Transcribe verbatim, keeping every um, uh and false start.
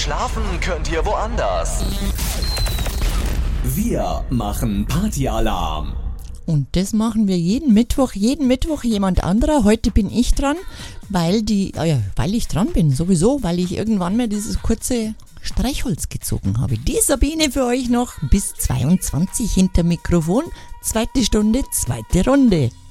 Schlafen könnt ihr woanders. Wir machen Partyalarm. Und das machen wir jeden Mittwoch, jeden Mittwoch jemand anderer. Heute bin ich dran, weil die, oh ja, weil ich dran bin, sowieso, weil ich irgendwann mal dieses kurze Streichholz gezogen habe. Die Sabine für euch noch bis zweiundzwanzig hinter Mikrofon. Zweite Stunde, zweite Runde.